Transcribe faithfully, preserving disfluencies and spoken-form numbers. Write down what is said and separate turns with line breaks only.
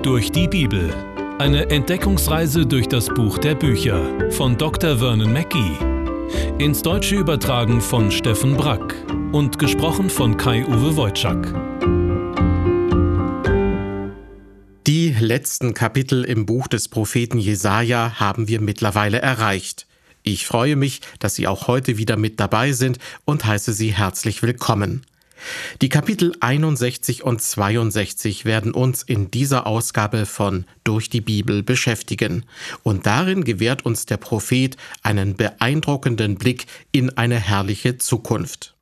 Durch die Bibel. Eine Entdeckungsreise durch das Buch der Bücher von Doktor Vernon Mackey. Ins Deutsche übertragen von Steffen Brack und gesprochen von Kai-Uwe Wojczak.
Die letzten Kapitel im Buch des Propheten Jesaja haben wir mittlerweile erreicht. Ich freue mich, dass Sie auch heute wieder mit dabei sind und heiße Sie herzlich willkommen. Die Kapitel einundsechzig und zweiundsechzig werden uns in dieser Ausgabe von Durch die Bibel beschäftigen. Und darin gewährt uns der Prophet einen beeindruckenden Blick in eine herrliche Zukunft.